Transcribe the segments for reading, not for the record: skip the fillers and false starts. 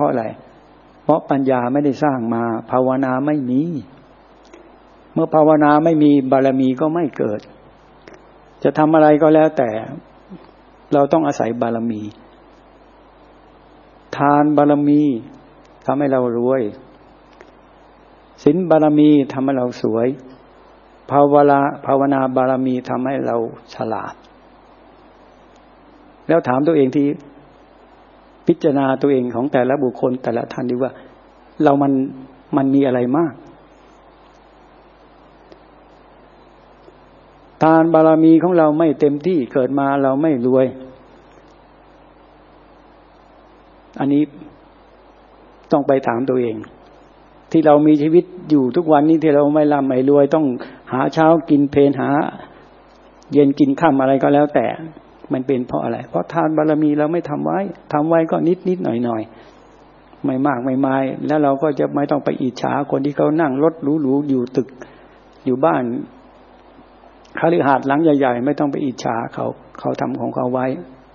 อะไรเพราะปัญญาไม่ได้สร้างมาภาวนาไม่มีเมื่อภาวนาไม่มีบารมีก็ไม่เกิดจะทำอะไรก็แล้วแต่เราต้องอาศัยบารมีทานบารมีทำให้เรารวยศีลบารมีทำให้เราสวยภาวนาบารมีทำให้เราฉลาดแล้วถามตัวเองที่พิจารณาตัวเองของแต่ละบุคคลแต่ละท่านดีว่าเรามันมีอะไรมากทานบารมีของเราไม่เต็มที่เกิดมาเราไม่รวยอันนี้ต้องไปถามตัวเองที่เรามีชีวิตอยู่ทุกวันนี้ที่เราไม่ร่ำไม่รวยต้องหาเช้ากินเพลหาเย็นกินค่ำอะไรก็แล้วแต่มันเป็นเพราะอะไรเพราะทานบารมีเราไม่ทำไว้ก็นิดหน่อยไม่มากไม่มายแล้วเราก็จะไม่ต้องไปอิจฉาคนที่เขานั่งรถหรูๆอยู่ตึกอยู่บ้านคฤหาสน์หลังใหญ่ๆไม่ต้องไปอิจฉาเขาทำของเขาไว้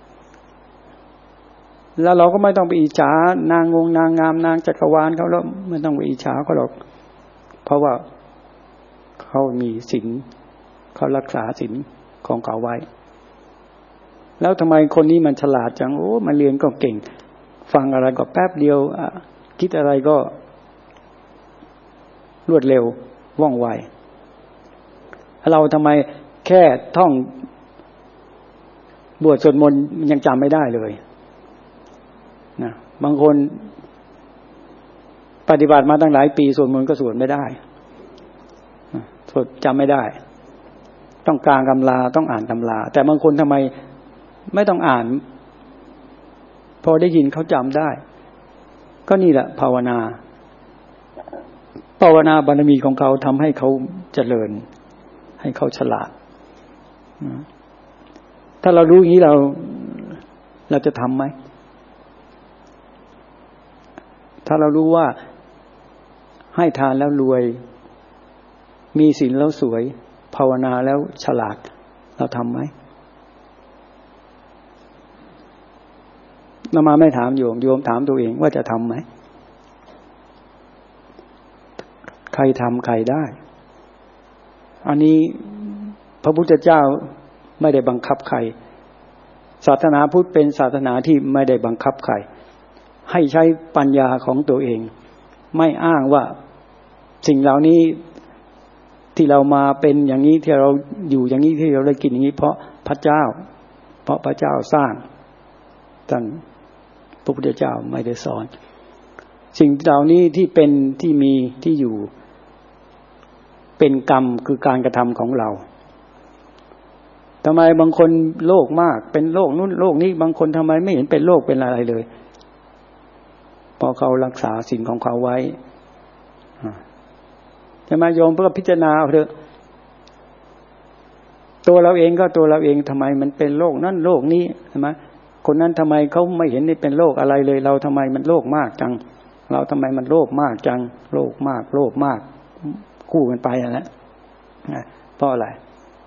แล้วเราก็ไม่ต้องไปอิจฉานางงามนางจักรวาลเขาแล้วไม่ต้องไปอิจฉาเขาหรอกเพราะว่าเขามีศีลเขารักษาศีลของเขาไว้แล้วทำไมคนนี้มันฉลาดจังมันเรียนก็เก่งฟังอะไรก็แป๊บเดียวคิดอะไรก็รวดเร็วว่องไวเราทำไมแค่ท่องบวชสวดมนต์ยังจำไม่ได้เลยนะบางคนปฏิบัติมาตั้งหลายปีสวดมนต์ก็สวดไม่ได้สวดจำไม่ได้ต้องกลางตำราต้องอ่านตำราแต่บางคนทำไมไม่ต้องอ่านพอได้ยินเขาจำได้ก็นี่แหละภาวนาบารมีของเขาทำให้เขาเจริญให้เขาฉลาดถ้าเรารู้อย่างนี้เราจะทำไหมถ้าเรารู้ว่าให้ทานแล้วรวยมีศีลแล้วสวยภาวนาแล้วฉลาดเราทำไหมเรามาไม่ถามโยมถามตัวเองว่าจะทำไหมใครทำใครได้อันนี้พระพุทธเจ้าไม่ได้บังคับใครศาสนาพุทธเป็นศาสนาที่ไม่ได้บังคับใครให้ใช้ปัญญาของตัวเองไม่อ้างว่าสิ่งเหล่านี้ที่เรามาเป็นอย่างนี้ที่เราอยู่อย่างนี้ที่เราได้กินอย่างนี้เพราะพระเจ้าสร้างท่านพระพุทธเจ้าไม่ได้สอนสิ่งเหล่านี้ที่เป็นที่มีที่อยู่เป็นกรรมคือการกระทำของเราทำไมบางคนโรคมากเป็นโรคนู้นโรคนี้บางคนทำไมไม่เห็นเป็นโรคเป็นอะไรเลยพอเขารักษาสิ่งของเขาไว้จะมาโยมเพื่อพิจารณาเอาเถอะตัวเราเองก็ตัวเราเองทำไมมันเป็นโรคนั้นโรคนี้ใช่ไหมคนนั้นทำไมเขาไม่เห็นได้เป็นโรคอะไรเลยเราทำไมมันโรคมากจังเราทำไมมันโรคมากจังโรคมากคู่กันไปนั่นแหละเพราะอะไร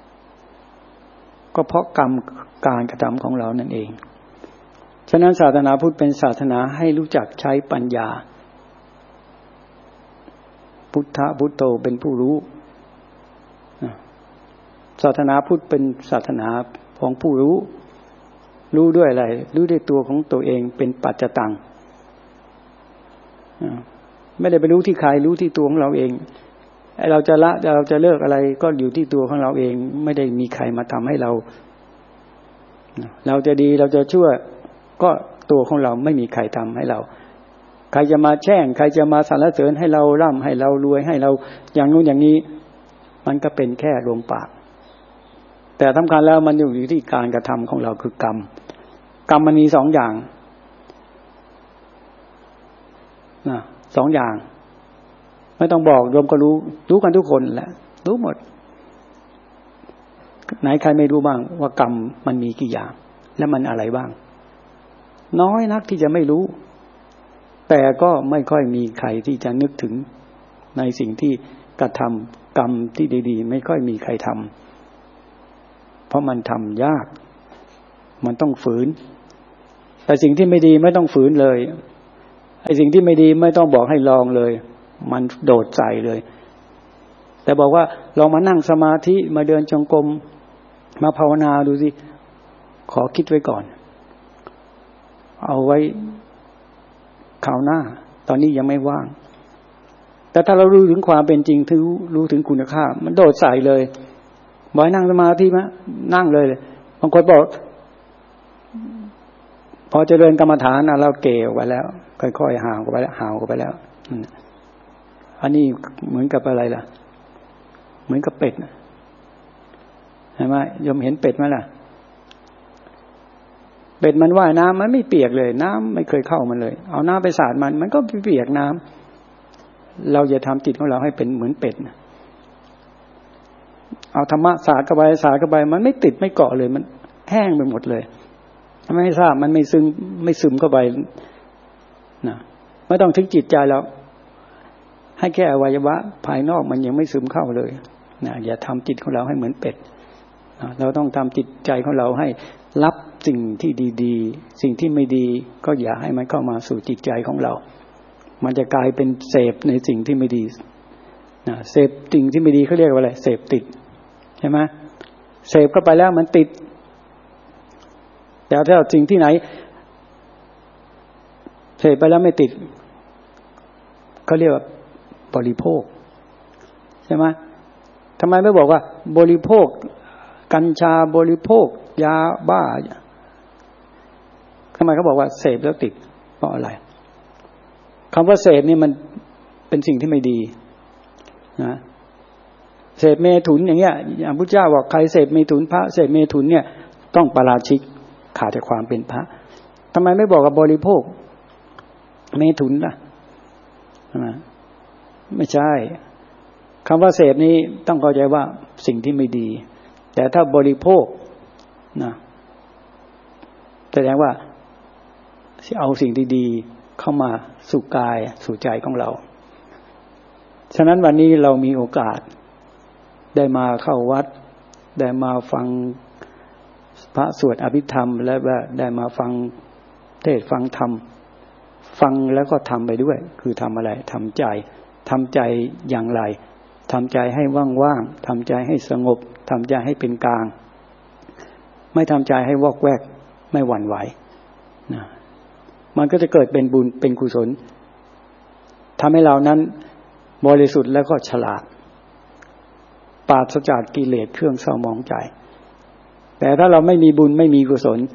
ก็เพราะกรรมการกระทำของเรานั่นเองฉะนั้นศาสนาพุทธเป็นศาสนาให้รู้จักใช้ปัญญาพุทธะพุทโธเป็นผู้รู้ศาสนาพุทธเป็นศาสนาของผู้รู้ด้วยอะไรรู้ด้วยตัวของตัวเองเป็นปัจจตังไม่ได้ไปรู้ที่ใครรู้ที่ตัวของเราเองเราจะละเราจะเลิกอะไรก็อยู่ที่ตัวของเราเองไม่ได้มีใครมาทำให้เราจะดีเราจะชั่วก็ตัวของเราไม่มีใครทำให้เราใครจะมาแช่งใครจะมาสรรเสริญให้เราร่ำให้เรารวยให้เราอย่างนู้นอย่างนี้มันก็เป็นแค่ลมปากแต่สำคัญแล้วมันอยู่ที่การกระทำของเราคือกรรมมันมี2 อย่าง2 อย่างไม่ต้องบอกรวมก็รู้กันทุกคนแหละรู้หมดไหนใครไม่รู้บ้างว่ากรรมมันมีกี่อย่างและมันอะไรบ้างน้อยนักที่จะไม่รู้แต่ก็ไม่ค่อยมีใครที่จะนึกถึงในสิ่งที่กระทำกรรมที่ดีๆไม่ค่อยมีใครทำเพราะมันทำยากมันต้องฝืนแต่สิ่งที่ไม่ดีไม่ต้องฝืนเลยไอ้สิ่งที่ไม่ดีไม่ต้องบอกให้ลองเลยมันโดดใส่เลยแต่บอกว่าลองมานั่งสมาธิมาเดินจงกรมมาภาวนาดูสิขอคิดไว้ก่อนเอาไว้คราวหน้าตอนนี้ยังไม่ว่างแต่ถ้าเรารู้ถึงความเป็นจริงรู้ถึงคุณค่ามันโดดใส่เลยบอกให้นั่งสมาธิมั้ยนั่งเลยบางคนบอกพอเจริญกรรมฐานเราเก๋ออกไปแล้วค่อยๆห่างออกไปแล้วห่างออกไปแล้วอันนี้เหมือนกับอะไรล่ะเหมือนกับเป็ดเห็นไหมยมเห็นเป็ดไหมล่ะเป็ดมันว่ายน้ำมันไม่เปียกเลยน้ำไม่เคยเข้ามันเลยเอาน้ำไปสาดมันก็เปียกน้ำเราอย่าทำจิตของเราให้เป็นเหมือนเป็ดเอาธรรมะสาดเข้าไปมันไม่ติดไม่เกาะเลยมันแห้งไปหมดเลยไม่ทราบมันไม่ซึมเข้าไปนะไม่ต้องถึงจิตใจแล้วให้แค่อวัยวะภายนอกมันยังไม่ซึมเข้าเลยนะอย่าทำจิตของเราให้เหมือนเป็ดนะเราต้องทำจิตใจของเราให้รับสิ่งที่ดีๆสิ่งที่ไม่ดีก็อย่าให้มันเข้ามาสู่จิตใจของเรามันจะกลายเป็นเสพในสิ่งที่ไม่ดีนะเสพสิ่งที่ไม่ดีเขาเรียกว่าอะไรเสพติดใช่ไหมเสพเข้าไปแล้วมันติดแต่ถ้าสิ่งที่ไหนเสพไปแล้วไม่ติดเขาเรียกว่าบริโภคใช่ไหมทำไมไม่บอกว่าบริโภคกัญชาบริโภคยาบ้าทำไมเขาบอกว่าเสพแล้วติดเพราะอะไรคำว่าเสพนี่มันเป็นสิ่งที่ไม่ดีนะเสพเมถุนอย่างเงี้ยอย่างพุทธเจ้าบอกใครเสพเมถุนพระเสพเมถุนเนี่ยต้องปาราชิกขาดจากความเป็นพระทำไมไม่บอกกับบริโภคเมถุนล่ะไม่ใช่คำว่าเสพนี้ต้องเข้าใจว่าสิ่งที่ไม่ดีแต่ถ้าบริโภคนะแสดงว่าเอาสิ่งดีๆเข้ามาสู่กายสู่ใจของเราฉะนั้นวันนี้เรามีโอกาสได้มาเข้าวัดได้มาฟังพระสวดอภิธรรมและได้มาฟังเทศน์ฟังธรรมฟังแล้วก็ทำไปด้วยคือทำอะไรทำใจอย่างไรทำใจให้ว่างๆทำใจให้สงบทำใจให้เป็นกลางไม่ทำใจให้วอกแวกไม่หวั่นไหวนะมันก็จะเกิดเป็นบุญเป็นกุศลทำให้เรานั้นบริสุทธิ์แล้วก็ฉลาดปราศจากกิเลสเครื่องเศร้าหมองใจแต่ถ้าเราไม่มีบุญไม่มีกุศล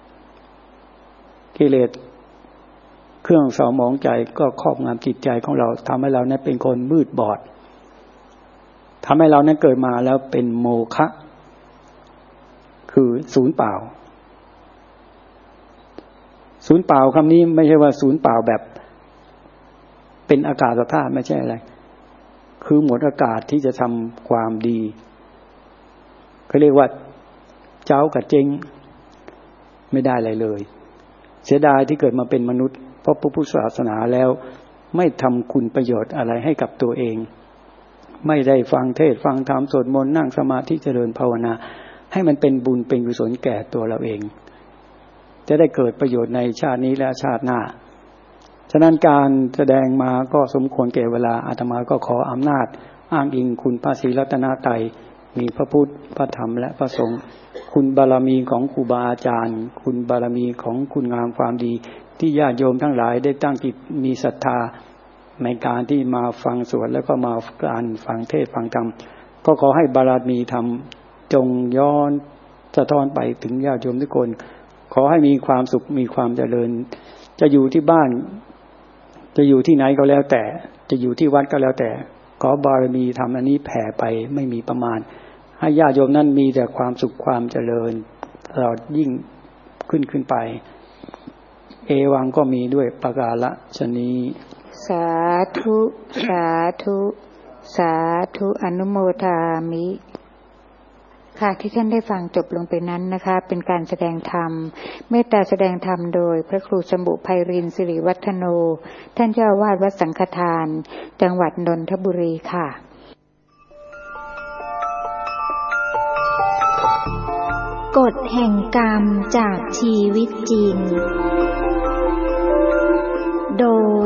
กิเลสเครื่องเศร้าหมองใจก็ครอบงำจิตใจของเราทำให้เรานั้นเป็นคนมืดบอดทำให้เรานั้นเกิดมาแล้วเป็นโมฆะคือศูนย์เปล่าศูนย์เปล่าคำนี้ไม่ใช่ว่าศูนย์เปล่าแบบเป็นอากาศธาตุไม่ใช่อะไรคือหมดอากาศที่จะทำความดีเขาเรียกว่าเจ้ากับเจ๊งไม่ได้อะไรเลยเสียดายที่เกิดมาเป็นมนุษย์เพราะพระพุทธศาสนาแล้วไม่ทำคุณประโยชน์อะไรให้กับตัวเองไม่ได้ฟังเทศน์ฟังธรรมสวดมนต์นั่งสมาธิเจริญภาวนาให้มันเป็นบุญเป็นกุศลแก่ตัวเราเองจะได้เกิดประโยชน์ในชาตินี้และชาติหน้าฉะนั้นการแสดงมาก็สมควรแก่เวลาอาตมาก็ขออำนาจอ้างอิงคุณพระศรีรัตนตรัยมีพระพุทธพระธรรมและพระสงฆ์คุณบารมีของครูบาอาจารย์คุณบารมีของคุณงามความดีที่ญาติโยมทั้งหลายได้ตั้งจิตมีศรัทธาในการที่มาฟังสวดแล้วก็มาการฟังเทศน์ฟังธรรมก็ขอให้บารมีธรรมจงย้อนสะท้อนไปถึงญาติโยมทุกคนขอให้มีความสุขมีความเจริญจะอยู่ที่บ้านจะอยู่ที่ไหนก็แล้วแต่จะอยู่ที่วัดก็แล้วแต่ขอบารมีธรรมอันนี้แผ่ไปไม่มีประมาณให้ญาติโยมนั้นมีแต่ความสุขความเจริญตลอดยิ่งขึ้นไปเอวังก็มีด้วยประกาศนี้สาธุสาธุสาธุอนุโมทามิค่ะที่ท่านได้ฟังจบลงไปนั้นนะคะเป็นการแสดงธรรมเมตตาแสดงธรรมโดยพระครูสมบุไพรินทร์สิริวัฒโนท่านเจ้าอาวาสวัดสังฆทานจังหวัดนนทบุรีค่ะกฎแห่งกรรมจากชีวิตจริงโดย